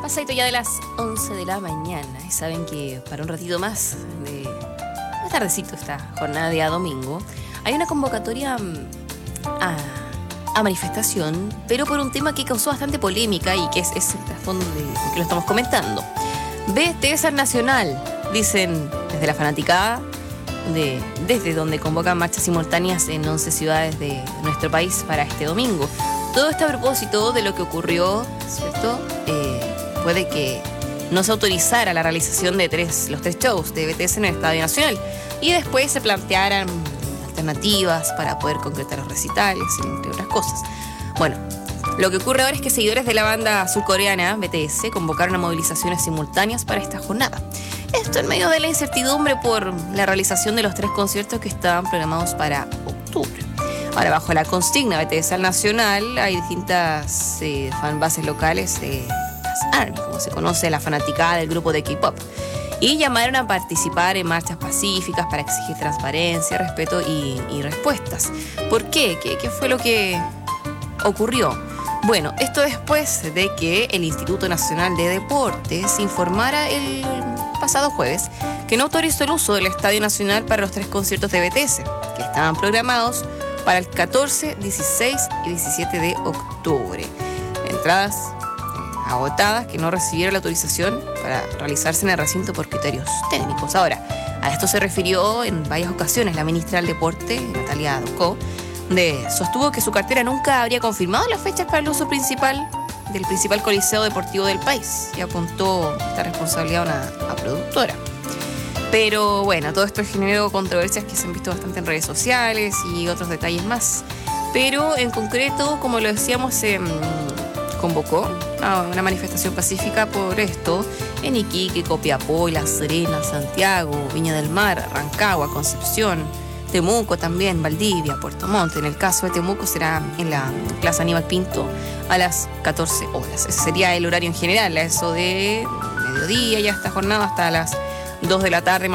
Pasadito ya de las 11 de la mañana. Y saben que para un ratito más de más tardecito esta jornada de domingo, hay una convocatoria a manifestación, pero por un tema que causó bastante polémica y que es el trasfondo de que lo estamos comentando. BTS Nacional, dicen desde la fanaticada, desde donde convocan marchas simultáneas en 11 ciudades de nuestro país para este domingo. Todo esto a propósito de lo que ocurrió, ¿cierto? Puede que no se autorizara la realización de los tres shows de BTS en el Estadio Nacional y después se plantearan alternativas para poder concretar los recitales, entre otras cosas. Bueno, lo que ocurre ahora es que seguidores de la banda surcoreana BTS convocaron a movilizaciones simultáneas para esta jornada. Esto en medio de la incertidumbre por la realización de los 3 conciertos que estaban programados para octubre. Ahora, bajo la consigna BTS al Nacional, hay distintas fanbases locales, ARMY, como se conoce la fanaticada del grupo de K-pop, y llamaron a participar en marchas pacíficas para exigir transparencia, respeto y respuestas. ¿Por qué? ¿Qué fue lo que ocurrió? Bueno, esto después de que el Instituto Nacional de Deportes informara el pasado jueves que no autorizó el uso del Estadio Nacional para los 3 conciertos de BTS, que estaban programados para el 14, 16 y 17 de octubre. Entradas agotadas que no recibieron la autorización para realizarse en el recinto por criterios técnicos. Ahora, a esto se refirió en varias ocasiones la ministra del Deporte, Natalia Ducó, sostuvo que su cartera nunca habría confirmado las fechas para el uso principal del principal coliseo deportivo del país y apuntó esta responsabilidad a una productora. Pero bueno, todo esto generó controversias que se han visto bastante en redes sociales y otros detalles más. Pero en concreto, como lo decíamos, se convocó a una manifestación pacífica por esto en Iquique, Copiapó, La Serena, Santiago, Viña del Mar, Rancagua, Concepción, Temuco también, Valdivia, Puerto Montt. En el caso de Temuco será en la Plaza Aníbal Pinto a las 14 horas. Ese sería el horario en general, a eso de mediodía ya esta jornada hasta las 2 de la tarde.